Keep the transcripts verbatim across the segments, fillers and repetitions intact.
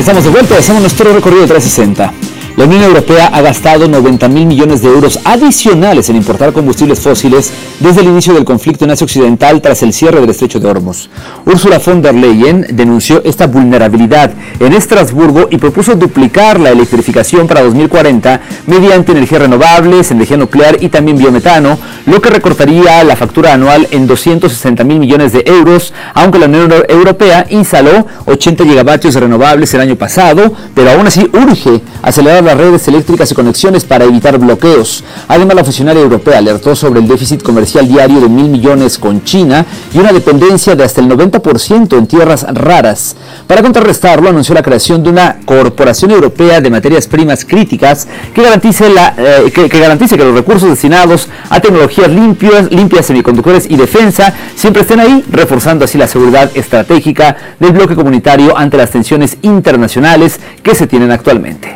Estamos de vuelta, hacemos nuestro recorrido de trescientos sesenta. La Unión Europea ha gastado noventa mil millones de euros adicionales en importar combustibles fósiles desde el inicio del conflicto en Asia Occidental tras el cierre del estrecho de Hormuz. Ursula von der Leyen denunció esta vulnerabilidad en Estrasburgo y propuso duplicar la electrificación para dos mil cuarenta mediante energías renovables, energía nuclear y también biometano, lo que recortaría la factura anual en doscientos sesenta mil millones de euros, aunque la Unión Europea instaló ochenta gigavatios renovables el año pasado, pero aún así urge acelerar las redes eléctricas y conexiones para evitar bloqueos. Además, la funcionaria europea alertó sobre el déficit comercial diario de mil millones con China y una dependencia de hasta el noventa por ciento en tierras raras. Para contrarrestarlo, anunció la creación de una corporación europea de materias primas críticas que garantice, la, eh, que, que garantice que los recursos destinados a tecnologías limpias, limpias, semiconductores y defensa siempre estén ahí, reforzando así la seguridad estratégica del bloque comunitario ante las tensiones internacionales que se tienen actualmente.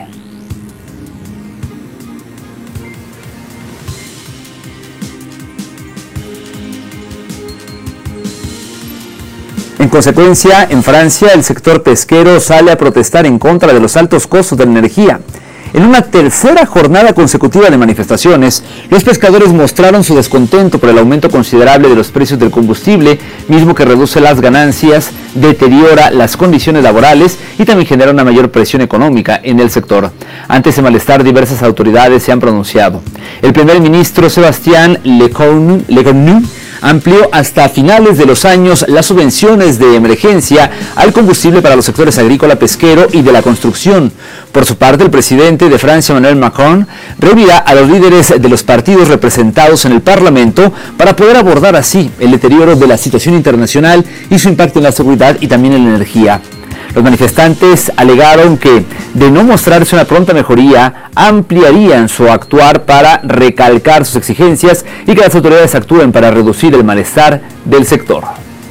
En consecuencia, en Francia, el sector pesquero sale a protestar en contra de los altos costos de la energía. En una tercera jornada consecutiva de manifestaciones, los pescadores mostraron su descontento por el aumento considerable de los precios del combustible, mismo que reduce las ganancias, deteriora las condiciones laborales y también genera una mayor presión económica en el sector. Ante ese malestar, diversas autoridades se han pronunciado. El primer ministro Sébastien Lecornu amplió hasta finales de los años las subvenciones de emergencia al combustible para los sectores agrícola, pesquero y de la construcción. Por su parte, el presidente de Francia, Emmanuel Macron, reunirá a los líderes de los partidos representados en el Parlamento para poder abordar así el deterioro de la situación internacional y su impacto en la seguridad y también en la energía. Los manifestantes alegaron que, de no mostrarse una pronta mejoría, ampliarían su actuar para recalcar sus exigencias y que las autoridades actúen para reducir el malestar del sector.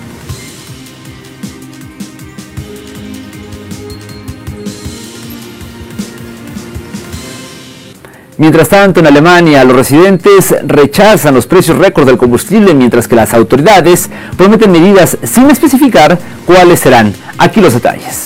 Mientras tanto, en Alemania, los residentes rechazan los precios récord del combustible, mientras que las autoridades prometen medidas sin especificar cuáles serán. Aquí los detalles.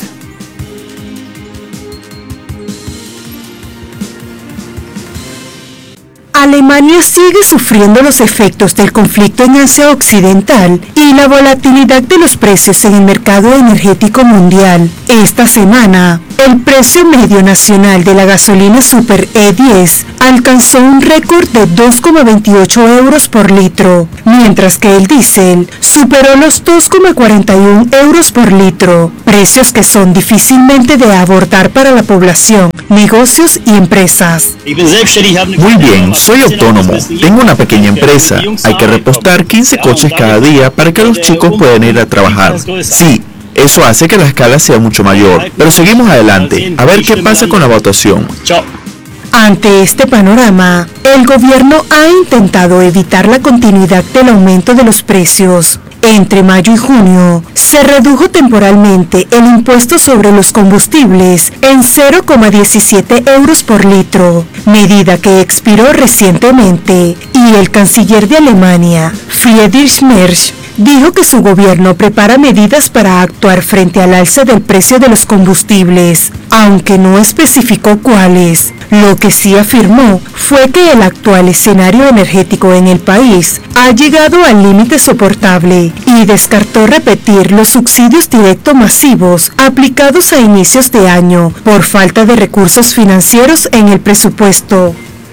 Alemania sigue sufriendo los efectos del conflicto en Asia Occidental y la volatilidad de los precios en el mercado energético mundial. Esta semana, el precio medio nacional de la gasolina Super E diez alcanzó un récord de dos coma veintiocho euros por litro, mientras que el diésel superó los dos coma cuarenta y uno euros por litro, precios que son difícilmente de abordar para la población, negocios y empresas. Muy bien, soy autónomo, tengo una pequeña empresa, hay que repostar quince coches cada día para que los chicos puedan ir a trabajar. Sí, eso hace que la escala sea mucho mayor, pero seguimos adelante, a ver qué pasa con la votación. Ante este panorama, el gobierno ha intentado evitar la continuidad del aumento de los precios. Entre mayo y junio, se redujo temporalmente el impuesto sobre los combustibles en cero coma diecisiete euros por litro, medida que expiró recientemente, y el canciller de Alemania, Friedrich Merz, dijo que su gobierno prepara medidas para actuar frente al alza del precio de los combustibles, aunque no especificó cuáles. Lo que sí afirmó fue que el actual escenario energético en el país ha llegado al límite soportable y descartó repetir los subsidios directos masivos aplicados a inicios de año por falta de recursos financieros en el presupuesto.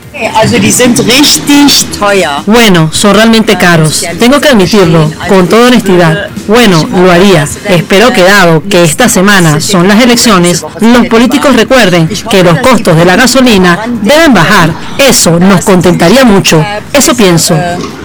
Bueno, son realmente caros, tengo que admitirlo, con toda honestidad. Bueno, lo haría. Espero que dado que esta semana son las elecciones, los políticos recuerden que los costos de la gasolina deben bajar. Eso nos contentaría mucho. Eso pienso.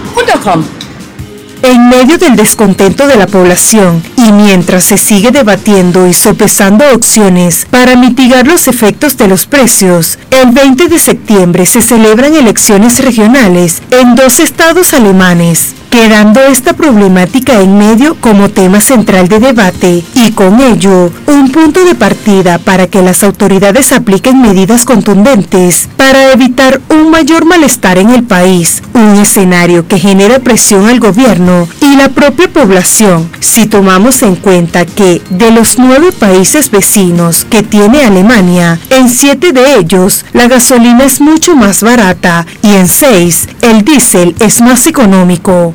En medio del descontento de la población y mientras se sigue debatiendo y sopesando opciones para mitigar los efectos de los precios, el veinte de septiembre se celebran elecciones regionales en dos estados alemanes. quedando esta problemática en medio como tema central de debate y con ello un punto de partida para que las autoridades apliquen medidas contundentes para evitar un mayor malestar en el país, un escenario que genera presión al gobierno y la propia población, si tomamos en cuenta que de los nueve países vecinos que tiene Alemania, en siete de ellos la gasolina es mucho más barata y en seis el diésel es más económico.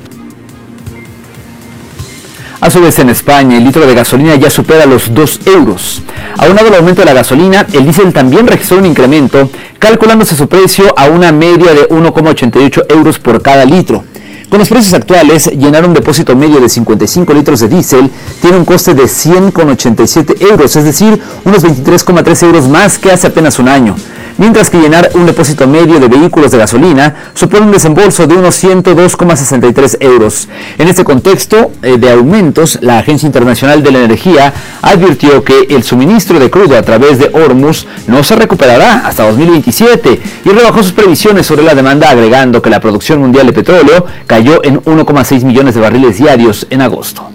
A su vez, en España, el litro de gasolina ya supera los dos euros. Aunado al aumento de la gasolina, el diésel también registró un incremento, calculándose su precio a una media de uno coma ochenta y ocho euros por cada litro. Con los precios actuales, llenar un depósito medio de cincuenta y cinco litros de diésel tiene un coste de cien coma ochenta y siete euros, es decir, unos veintitrés coma tres euros más que hace apenas un año. Mientras que llenar un depósito medio de vehículos de gasolina supone un desembolso de unos ciento dos coma sesenta y tres euros. En este contexto eh, de aumentos, la Agencia Internacional de la Energía advirtió que el suministro de crudo a través de Hormuz no se recuperará hasta dos mil veintisiete y rebajó sus previsiones sobre la demanda, agregando que la producción mundial de petróleo cayó en uno coma seis millones de barriles diarios en agosto.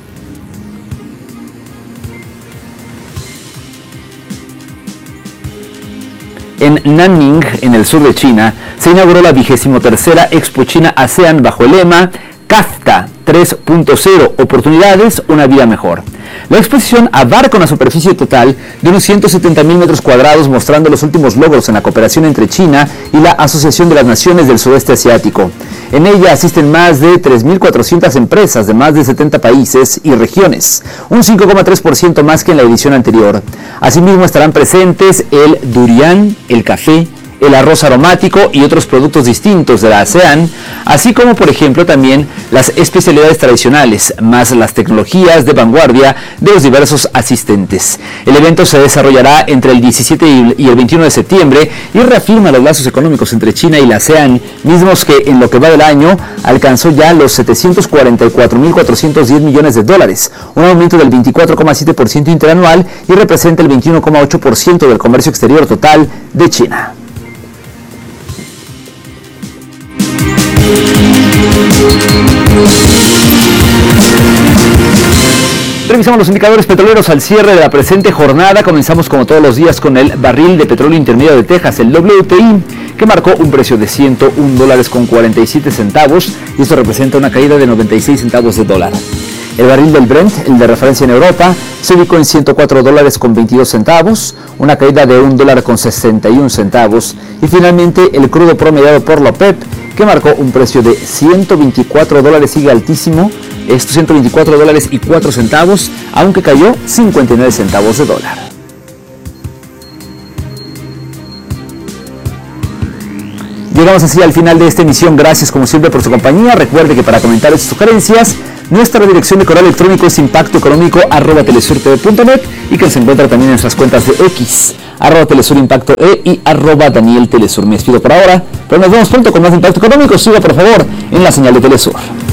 En Nanning, en el sur de China, se inauguró la vigésimo tercera Expo China ASEAN bajo el lema CAFTA tres punto cero, oportunidades, una vida mejor. La exposición abarca una superficie total de unos ciento setenta mil metros cuadrados, mostrando los últimos logros en la cooperación entre China y la Asociación de las Naciones del Sudeste Asiático. En ella asisten más de tres mil cuatrocientas empresas de más de setenta países y regiones, un cinco coma tres por ciento más que en la edición anterior. Asimismo estarán presentes el durian, el café, el arroz aromático y otros productos distintos de la ASEAN, así como por ejemplo también las especialidades tradicionales, más las tecnologías de vanguardia de los diversos asistentes. El evento se desarrollará entre el diecisiete y el veintiuno de septiembre y reafirma los lazos económicos entre China y la ASEAN, mismos que en lo que va del año alcanzó ya los setecientos cuarenta y cuatro mil cuatrocientos diez millones de dólares, un aumento del veinticuatro coma siete por ciento interanual y representa el veintiuno coma ocho por ciento del comercio exterior total de China. Revisamos los indicadores petroleros al cierre de la presente jornada. Comenzamos como todos los días con el barril de petróleo intermedio de Texas, el W T I, que marcó un precio de ciento un dólares con cuarenta y siete centavos y esto representa una caída de noventa y seis centavos de dólar. El barril del Brent, el de referencia en Europa, se ubicó en ciento cuatro dólares con veintidós centavos, una caída de un dólar con sesenta y un centavos. Y finalmente el crudo promediado por la OPEP, que marcó un precio de ciento veinticuatro dólares, sigue altísimo, estos ciento veinticuatro dólares y cuatro centavos, aunque cayó cincuenta y nueve centavos de dólar. Llegamos así al final de esta emisión. Gracias como siempre por su compañía. Recuerde que para comentarios y sugerencias, nuestra dirección de correo electrónico es impactoeconómico arroba telesurtv punto net y que se encuentra también en nuestras cuentas de X, arroba telesurimpacto e y arroba Daniel Telesur. Me despido por ahora, pero nos vemos pronto con más Impacto Económico. Siga por favor en la señal de Telesur.